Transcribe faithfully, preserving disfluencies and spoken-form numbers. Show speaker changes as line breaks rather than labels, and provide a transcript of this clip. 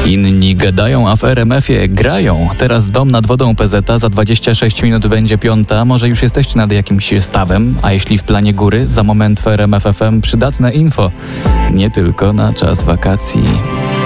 Inni gadają, a w R M F-ie grają. Teraz dom nad wodą P Z A, za dwadzieścia sześć minut będzie piąta. Może już jesteście nad jakimś stawem, a jeśli w planie góry, za moment w R M F F M przydatne info. Nie tylko na czas wakacji.